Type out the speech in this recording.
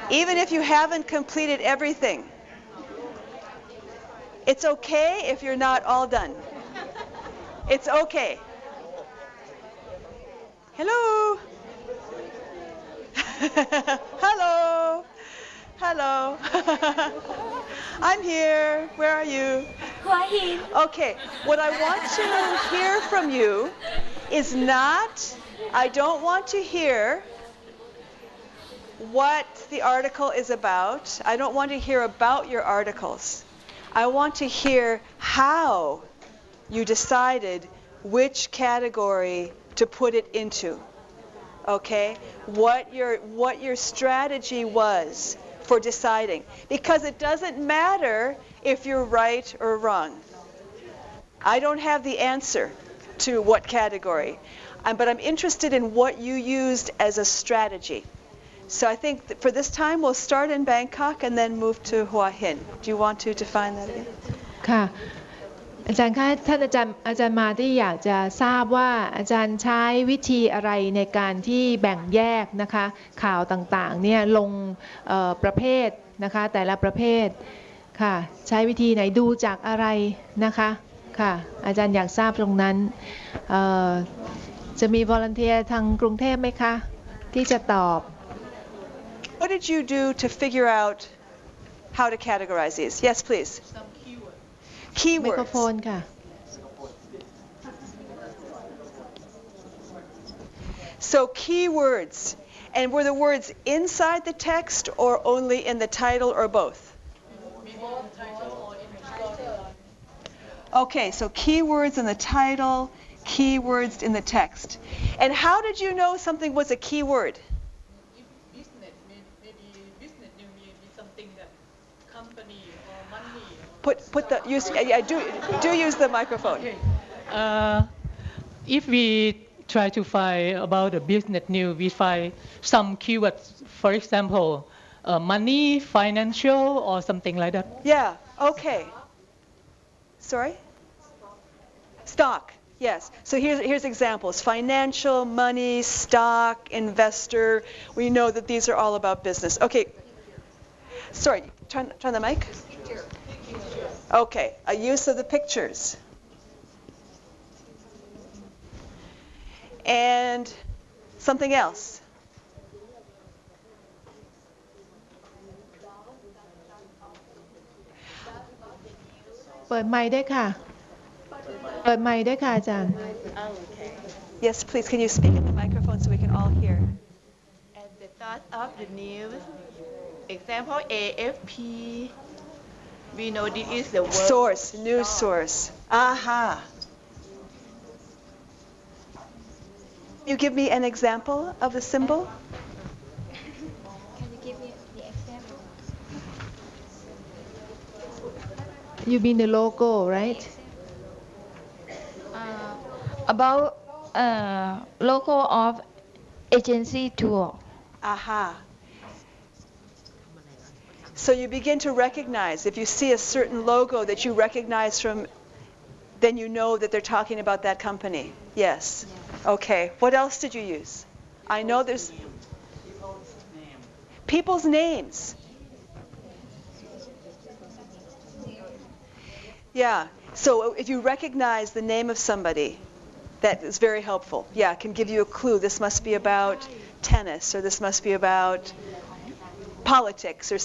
Even if you haven't completed everything. It's okay if you're not all done. It's okay. Hello. Hello. Hello. I'm here. Where are you? Okay. What I want to hear from you is not, I don't want to hear what the article is about. I don't want to hear about your articles. I want to hear how you decided which category to put it into. Okay? What your strategy was for deciding. Because it doesn't matter if you're right or wrong. I don't have the answer to what category. But I'm interested in what you used as a strategy. So I think that for this time we'll start in Bangkok and then move to Hua Hin. Do you want to define that again? ค่ะอาจารย์คะท่านอาจารย์มาที่อยากจะทราบว่าอาจารย์ใช้วิธีอะไรในการที่แบ่งแยกนะคะข่าวต่างๆเนี่ยลงประเภทนะคะแต่ละประเภทค่ะใช้วิธีไหนดูจากอะไรนะคะค่ะอาจารย์อยากทราบตรงนั้นจะมีวอลันเทียร์ทางกรุงเทพไหมคะที่จะตอบ What did you do to figure out how to categorize these? Yes, please. Keywords. Microphone ค่ะ So keywords. And were the words inside the text or only in the title or both? Okay, so keywords in the title, keywords in the text. And how did you know something was a keyword? Do use the microphone. Okay. If we try to find about the business news, we find some keywords, for example, money, financial, or something like that. Yeah, okay. Sorry? Stock, yes. So here's examples. Financial, money, stock, investor. We know that these are all about business. Okay. Sorry, turn the mic. Okay, a use of the pictures. And something else. Yes, please, can you speak in the microphone so we can all hear? At the start of the news, example AFP, we know this is the word source, news source. Aha. You give me an example of the symbol? Can you give me the example? You mean the logo, right? About logo of agency tour. Aha. So you begin to recognize, if you see a certain logo that you recognize from, then you know that they're talking about that company. Yes. Okay. What else did you use? I know there's people's names. Yeah. So if you recognize the name of somebody, that is very helpful. Yeah, it can give you a clue. This must be about tennis, or this must be about politics or